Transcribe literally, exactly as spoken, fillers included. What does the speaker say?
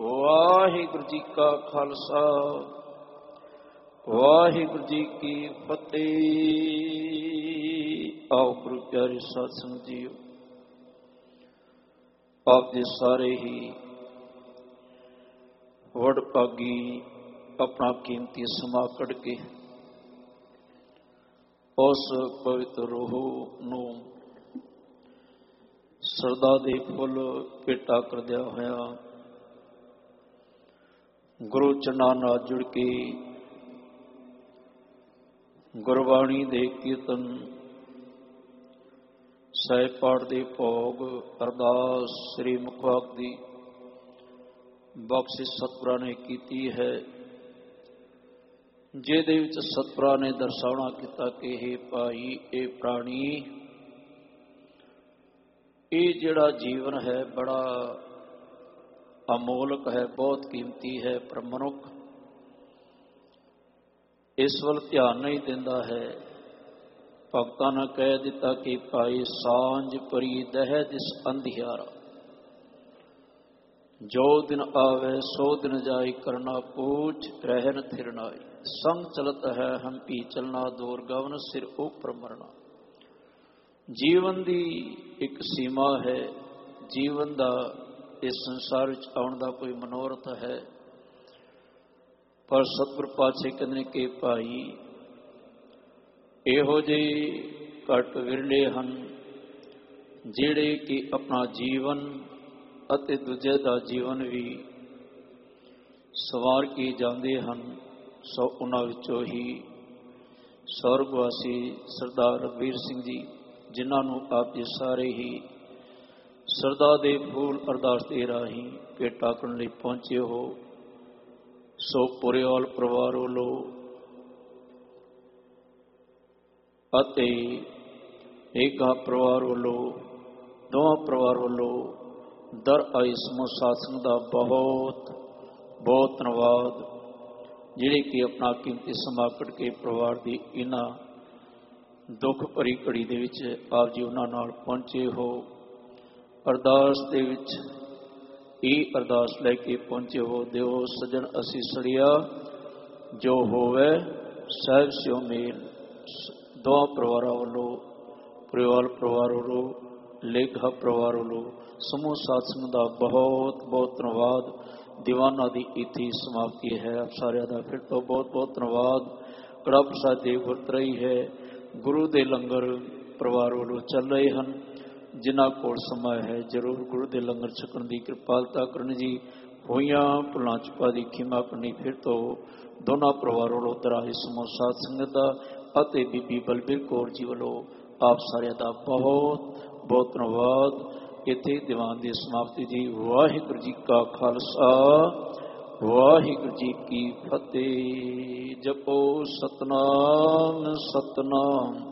ਵਾਹਿਗੁਰੂ ਜੀ ਕਾ ਖਾਲਸਾ ਵਾਹਿਗੁਰੂ ਜੀ ਕੀ ਫਤਿਹ। ਆਓ ਗੁਰੂ ਪਿਆਰੇ ਸਾਧ ਸੰਗਤ ਜੀਓ, ਆਪ ਦੇ ਸਾਰੇ ਹੀ ਵਡਭਾਗੀ ਆਪਣਾ ਕੀਮਤੀ ਸਮਾਂ ਕੱਢ ਕੇ ਉਸ ਪਵਿੱਤਰ ਰੂਹ ਨੂੰ ਸਰਦਾ ਦੇ ਫੁੱਲ ਭੇਟਾ ਕਰਦਿਆਂ ਹੋਇਆ ਗੁਰੂ ਚਰਨਾਂ ਨਾਲ ਜੁੜ ਕੇ ਗੁਰਬਾਣੀ ਦੇ ਕੀਰਤਨ, ਸਾਹਿਬ ਪਾਠ ਦੇ ਭੋਗ, ਅਰਦਾਸ ਸ੍ਰੀ ਮੁਖਵਾਕ ਦੀ ਬਖਸ਼ਿਸ਼ ਸਤਿਗੁਰਾਂ ਨੇ ਕੀਤੀ ਹੈ, ਜਿਹਦੇ ਵਿੱਚ ਸਤਿਗੁਰਾਂ ਨੇ ਦਰਸਾਉਣਾ ਕੀਤਾ ਕਿ ਇਹ ਭਾਈ, ਇਹ ਪ੍ਰਾਣੀ, ਇਹ ਜਿਹੜਾ ਜੀਵਨ ਹੈ ਬੜਾ ਅਮੋਲਕ ਹੈ, ਬਹੁਤ ਕੀਮਤੀ ਹੈ, ਪਰ ਮਨੁੱਖ ਇਸ ਵੱਲ ਧਿਆਨ ਨਹੀਂ ਦਿੰਦਾ ਹੈ। ਭਗਤਾਂ ਨੇ ਕਹਿ ਦਿੱਤਾ ਕਿ ਭਾਈ ਸਾਂਝ ਪਰੀ ਦਹਿ ਜਿਸ ਅੰਧਿਆਰਾ, ਜੋ ਦਿਨ ਆਵੇ ਸੋ ਦਿਨ ਜਾਈ, ਕਰਨਾ ਪੂਛ ਰਹਿਨ ਥਿਰਨਾਈ, ਸੰਗ ਚਲਤ ਹੈ ਹਮ ਭੀ ਚਲਣਾ, ਦੂਰ ਗਵਨ ਸਿਰ ਉਪਰ ਮਰਨਾ। ਜੀਵਨ ਦੀ ਇੱਕ ਸੀਮਾ ਹੈ, ਜੀਵਨ ਦਾ ਇਸ ਸੰਸਾਰ ਵਿੱਚ ਆਉਣ ਦਾ ਕੋਈ ਮਨੋਰਥ ਹੈ, ਪਰ ਸਤਿਗੁਰ ਪਾਤਸ਼ਾਹ ਕਹਿੰਦੇ ਨੇ ਕਿ ਭਾਈ ਇਹੋ ਜਿਹੇ ਘੱਟ ਵਿਰਲੇ ਹਨ ਜਿਹੜੇ ਕਿ ਆਪਣਾ ਜੀਵਨ ਅਤੇ ਦੂਜੇ ਦਾ ਜੀਵਨ ਵੀ ਸਵਾਰ ਕੇ ਜਾਂਦੇ ਹਨ। ਸੋ ਉਹਨਾਂ ਵਿੱਚੋਂ ਹੀ ਸਵਰਗਵਾਸੀ ਸਰਦਾਰ ਰਘਬੀਰ ਸਿੰਘ ਜੀ, ਜਿਨ੍ਹਾਂ ਨੂੰ ਆਪ ਜੀ ਸਾਰੇ ਹੀ ਸਰਦਾ ਦੇ ਫੂਲ ਅਰਦਾਸ ਦੇ ਰਾਹੀਂ ਭੇਟਾ ਕਰਨ ਲਈ ਪਹੁੰਚੇ ਹੋ, ਸੋ ਪੁਰਿਆਲ ਪਰਿਵਾਰ ਵੱਲੋਂ ਅਤੇ ਏਕਾ ਪਰਿਵਾਰ ਵੱਲੋਂ, ਦੋਵਾਂ ਪਰਿਵਾਰ ਵੱਲੋਂ ਦਰ ਆਈ ਸਮੂਹ ਸਾਧ ਸੰਗਤ ਦਾ ਬਹੁਤ ਬਹੁਤ ਧੰਨਵਾਦ, ਜਿਹੜੇ ਕਿ ਆਪਣਾ ਕੀਮਤੀ ਸਮਾਂ ਕੱਢ ਕੇ ਪਰਿਵਾਰ ਦੀ ਇਹਨਾਂ ਦੁੱਖ ਭਰੀ ਘੜੀ ਦੇ ਵਿੱਚ ਆਪ ਜੀ ਉਹਨਾਂ ਨਾਲ ਪਹੁੰਚੇ ਹੋ। ਅਰਦਾਸ ਦੇ ਵਿੱਚ ਇਹ ਅਰਦਾਸ ਲੈ ਕੇ ਪਹੁੰਚੇ ਹੋ, ਦਿਓ ਸੱਜਣ ਅਸੀਂ ਸੜਿਆ ਜੋ ਹੋਵੇ ਸਾਹਿਬ ਸਿਓ ਮੇਲ। ਦੋਵਾਂ ਪਰਿਵਾਰਾਂ ਵੱਲੋਂ, ਪਰਿਵਾਰ ਪਰਿਵਾਰ ਵੱਲੋਂ, ਲੇਖਾ ਪਰਿਵਾਰ ਵੱਲੋਂ ਸਮੂਹ ਸਾਧ ਸੰਗਤ ਦਾ ਬਹੁਤ ਬਹੁਤ ਧੰਨਵਾਦ। ਦੀਵਾਨਾਂ ਦੀ ਇੱਥੇ ਸਮਾਪਤੀ ਹੈ। ਆਪ ਸਾਰਿਆਂ ਦਾ ਫਿਰ ਤੋਂ ਬਹੁਤ ਬਹੁਤ ਧੰਨਵਾਦ। ਕੜਾ ਪ੍ਰਸਾਦ ਦੀ ਵਰਤ ਰਹੀ ਹੈ। ਗੁਰੂ ਦੇ ਲੰਗਰ ਪਰਿਵਾਰ ਵੱਲੋਂ ਚੱਲ ਰਹੇ ਹਨ। ਜਿਨ੍ਹਾਂ ਕੋਲ ਸਮਾਂ ਹੈ ਜ਼ਰੂਰ ਗੁਰੂ ਦੇ ਲੰਗਰ ਛਕਣ ਦੀ ਕਿਰਪਾਲਤਾ ਕਰਨ ਜੀ। ਹੋਈਆਂ ਭੁੱਲਾਂ ਚੁੱਕਾਂ ਦੀ ਖਿਮਾ ਕਰਨੀ ਫਿਰ ਤੋਂ ਦੋਨਾਂ ਪਰਿਵਾਰ ਵੱਲੋਂ ਦਰਾਹੀ ਸਮੂਹ ਸਾਧ ਸੰਗਤ ਦਾ ਅਤੇ ਬੀਬੀ ਬਲਬੀਰ ਕੌਰ ਜੀ ਵੱਲੋਂ ਆਪ ਸਾਰਿਆਂ ਦਾ ਬਹੁਤ ਬਹੁਤ ਧੰਨਵਾਦ। ਇੱਥੇ ਦੀਵਾਨ ਦੀ ਸਮਾਪਤੀ ਜੀ। ਵਾਹਿਗੁਰੂ ਜੀ ਕਾ ਖਾਲਸਾ ਵਾਹਿਗੁਰੂ ਜੀ ਕੀ ਫਤਿਹ। ਜਪੋ ਸਤਨਾਮ ਸਤਨਾਮ